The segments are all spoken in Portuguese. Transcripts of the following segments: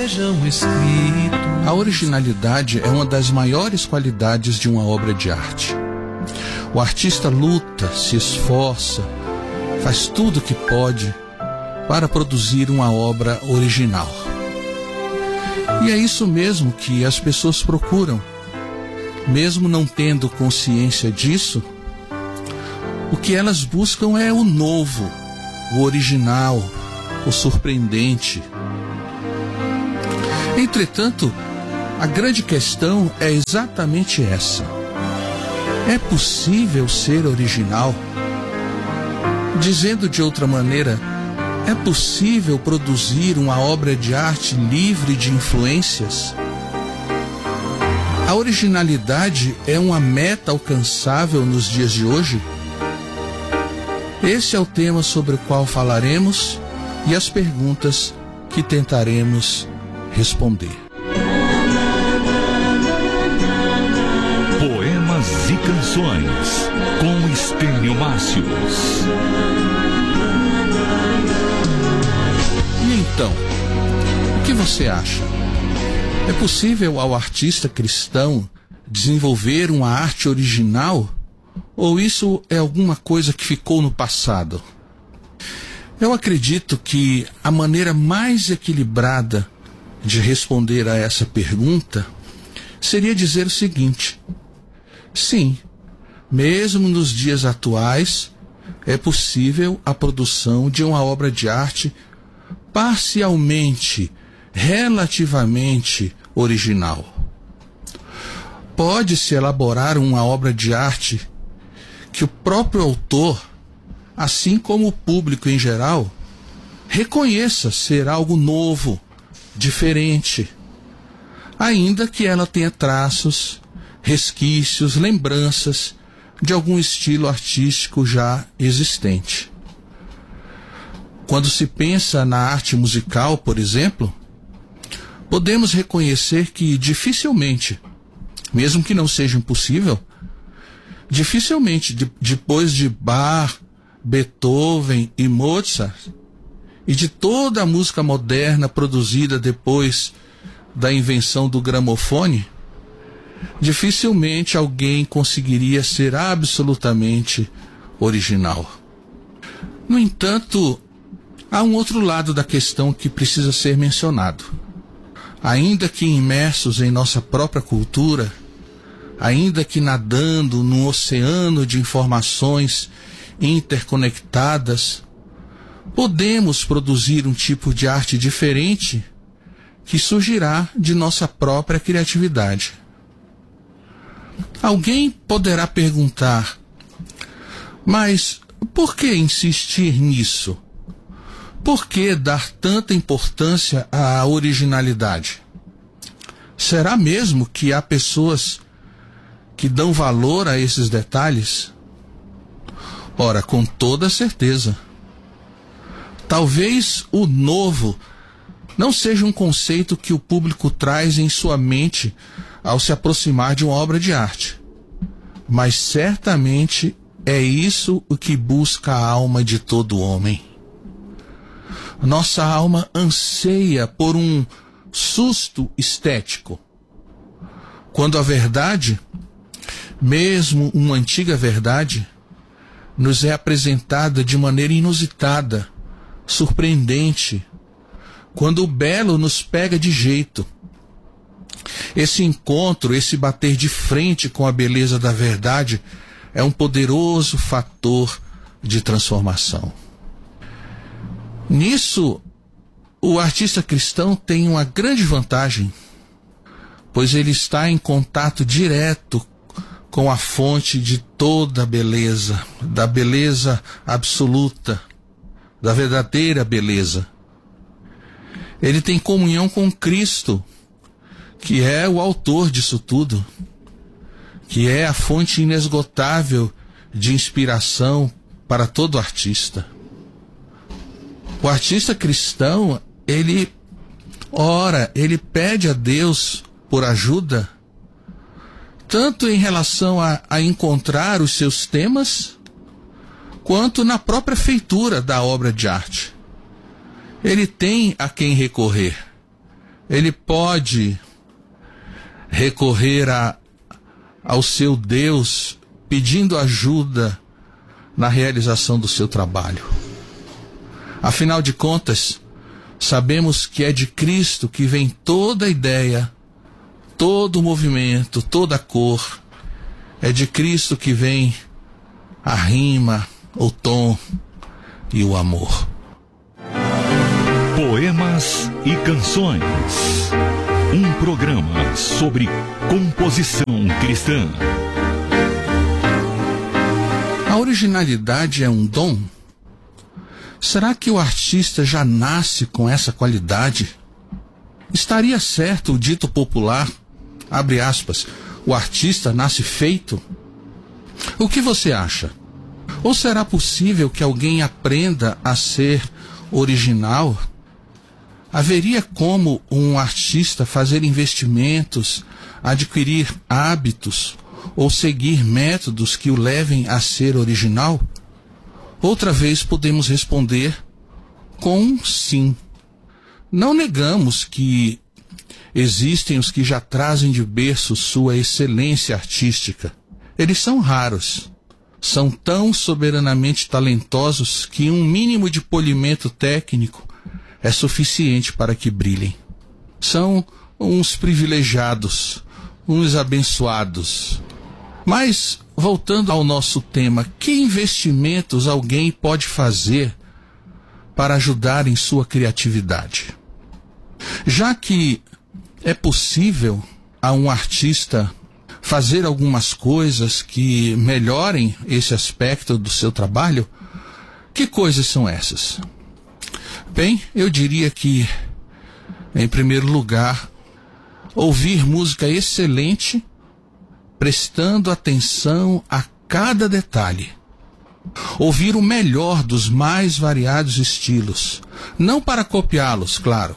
sejam escritos. A originalidade é uma das maiores qualidades de uma obra de arte. O artista luta, se esforça, faz tudo o que pode para produzir uma obra original. E é isso mesmo que as pessoas procuram. Mesmo não tendo consciência disso, o que elas buscam é o novo, o original, o surpreendente. Entretanto, a grande questão é exatamente essa. É possível ser original? Dizendo de outra maneira, é possível produzir uma obra de arte livre de influências? A originalidade é uma meta alcançável nos dias de hoje? Esse é o tema sobre o qual falaremos e as perguntas que tentaremos responder. Poemas e canções com Estênio Márcios. E então, o que você acha? É possível ao artista cristão desenvolver uma arte original? Ou isso é alguma coisa que ficou no passado? Eu acredito que a maneira mais equilibrada de responder a essa pergunta seria dizer o seguinte: sim, mesmo nos dias atuais, é possível a produção de uma obra de arte parcialmente, relativamente original. Pode-se elaborar uma obra de arte que o próprio autor, assim como o público em geral, reconheça ser algo novo, diferente, ainda que ela tenha traços, resquícios, lembranças de algum estilo artístico já existente. Quando se pensa na arte musical, por exemplo, podemos reconhecer que dificilmente, mesmo que não seja impossível, dificilmente depois de Bach, Beethoven e Mozart, e de toda a música moderna produzida depois da invenção do gramofone, dificilmente alguém conseguiria ser absolutamente original. No entanto, há um outro lado da questão que precisa ser mencionado. Ainda que imersos em nossa própria cultura, ainda que nadando num oceano de informações interconectadas, podemos produzir um tipo de arte diferente que surgirá de nossa própria criatividade. Alguém poderá perguntar: mas por que insistir nisso? Por que dar tanta importância à originalidade? Será mesmo que há pessoas que dão valor a esses detalhes? Ora, com toda certeza. Talvez o novo não seja um conceito que o público traz em sua mente ao se aproximar de uma obra de arte, mas certamente é isso o que busca a alma de todo homem. Nossa alma anseia por um susto estético, quando a verdade, mesmo uma antiga verdade, nos é apresentada de maneira inusitada, surpreendente, quando o belo nos pega de jeito. Esse encontro, esse bater de frente com a beleza da verdade é um poderoso fator de transformação. Nisso, o artista cristão tem uma grande vantagem, pois ele está em contato direto com a fonte de toda a beleza, da beleza absoluta, da verdadeira beleza. Ele tem comunhão com Cristo, que é o autor disso tudo, que é a fonte inesgotável de inspiração para todo artista. O artista cristão, ele ora, ele pede a Deus por ajuda, tanto em relação a encontrar os seus temas, quanto na própria feitura da obra de arte. Ele tem a quem recorrer, ele pode recorrer ao seu Deus pedindo ajuda na realização do seu trabalho. Afinal de contas, sabemos que é de Cristo que vem toda a ideia, todo o movimento, toda a cor. É de Cristo que vem a rima, o tom e o amor. Poemas e canções. Um programa sobre composição cristã. A originalidade é um dom? Será que o artista já nasce com essa qualidade? Estaria certo o dito popular, abre aspas, o artista nasce feito? O que você acha? Ou será possível que alguém aprenda a ser original? Haveria como um artista fazer investimentos, adquirir hábitos ou seguir métodos que o levem a ser original? Outra vez podemos responder com um sim. Não negamos que existem os que já trazem de berço sua excelência artística. Eles são raros. São tão soberanamente talentosos que um mínimo de polimento técnico é suficiente para que brilhem. São uns privilegiados, uns abençoados. Mas, voltando ao nosso tema, que investimentos alguém pode fazer para ajudar em sua criatividade? Já que é possível a um artista fazer algumas coisas que melhorem esse aspecto do seu trabalho, que coisas são essas? Bem, eu diria que, em primeiro lugar, ouvir música excelente, prestando atenção a cada detalhe. Ouvir o melhor dos mais variados estilos, não para copiá-los, claro,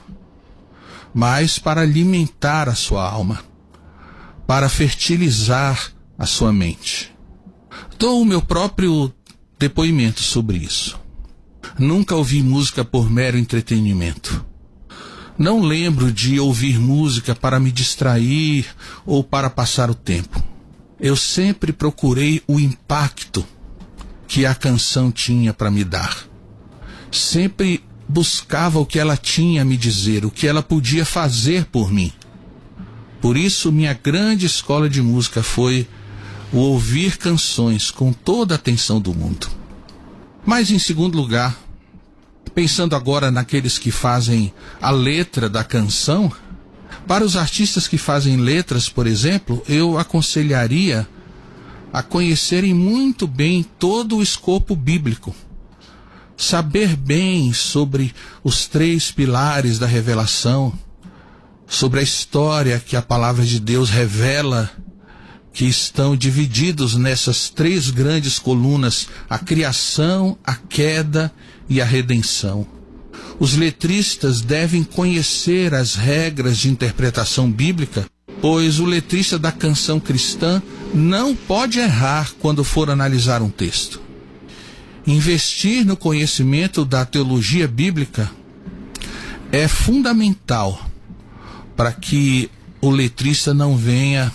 mas para alimentar a sua alma, para fertilizar a sua mente. Dou o meu próprio depoimento sobre isso. Nunca ouvi música por mero entretenimento. Não lembro de ouvir música para me distrair ou para passar o tempo. Eu sempre procurei o impacto que a canção tinha para me dar. Sempre buscava o que ela tinha a me dizer, o que ela podia fazer por mim. Por isso, minha grande escola de música foi o ouvir canções com toda a atenção do mundo. Mas, em segundo lugar, pensando agora naqueles que fazem a letra da canção, para os artistas que fazem letras, por exemplo, eu aconselharia a conhecerem muito bem todo o escopo bíblico. Saber bem sobre os 3 pilares da revelação, sobre a história que a palavra de Deus revela, que estão divididos nessas 3 grandes colunas, a criação, a queda e a redenção. Os letristas devem conhecer as regras de interpretação bíblica, pois o letrista da canção cristã não pode errar quando for analisar um texto. Investir no conhecimento da teologia bíblica é fundamental para que o letrista não venha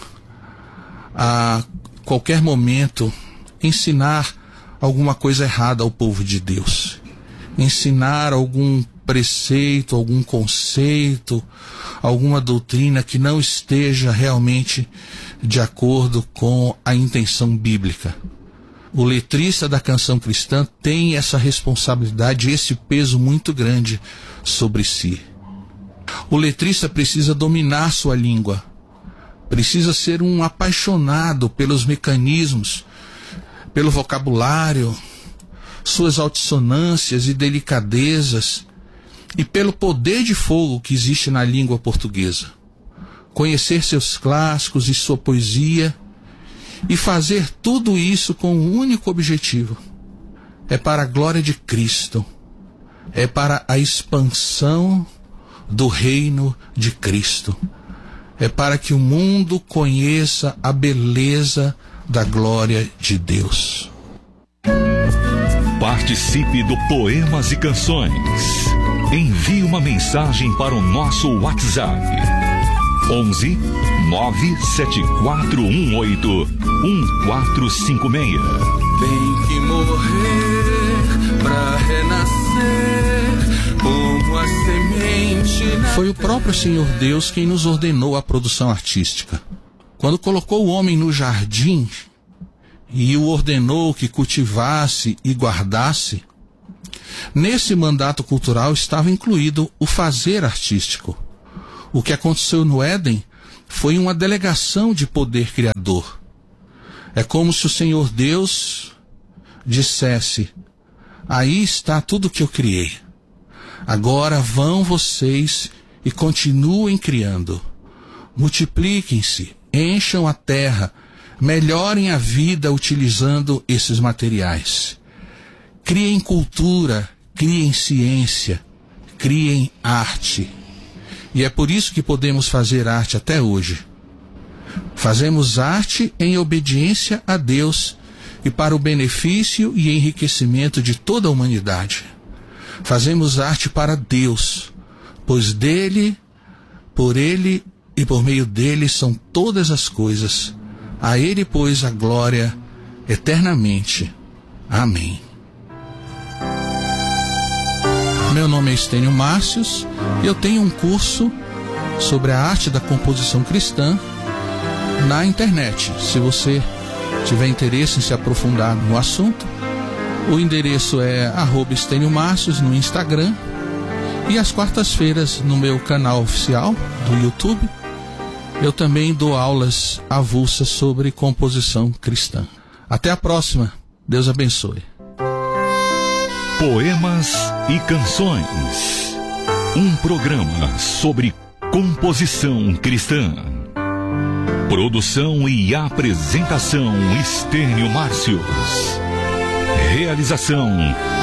a qualquer momento ensinar alguma coisa errada ao povo de Deus. Ensinar algum preceito, algum conceito, alguma doutrina que não esteja realmente de acordo com a intenção bíblica. O letrista da canção cristã tem essa responsabilidade, esse peso muito grande sobre si. O letrista precisa dominar sua língua, precisa ser um apaixonado pelos mecanismos, pelo vocabulário, suas altissonâncias e delicadezas, e pelo poder de fogo que existe na língua portuguesa. Conhecer seus clássicos e sua poesia, e fazer tudo isso com um único objetivo: é para a glória de Cristo, é para a expansão do reino de Cristo, é para que o mundo conheça a beleza da glória de Deus. Participe do Poemas e Canções. envie uma mensagem para o nosso WhatsApp 11 97418 1456. Tem que morrer pra renascer como a semente. Foi o próprio Senhor Deus quem nos ordenou a produção artística. Quando colocou o homem no jardim e o ordenou que cultivasse e guardasse, nesse mandato cultural estava incluído o fazer artístico. O que aconteceu no Éden foi uma delegação de poder criador. É como se o Senhor Deus dissesse: aí está tudo que eu criei. Agora vão vocês e continuem criando. Multipliquem-se, encham a terra, melhorem a vida utilizando esses materiais. Criem cultura, criem ciência, criem arte. E é por isso que podemos fazer arte até hoje. Fazemos arte em obediência a Deus e para o benefício e enriquecimento de toda a humanidade. Fazemos arte para Deus, pois dele, por ele e por meio dele são todas as coisas. A ele, pois, a glória eternamente. Amém. Meu nome é Estênio Márcios e eu tenho um curso sobre a arte da composição cristã na internet. Se você tiver interesse em se aprofundar no assunto, o endereço é @Estênio Márcios no Instagram, e às quartas-feiras no meu canal oficial do YouTube eu também dou aulas avulsas sobre composição cristã. Até a próxima. Deus abençoe. Poemas e Canções, um programa sobre composição cristã. Produção e apresentação Estênio Márcios. Realização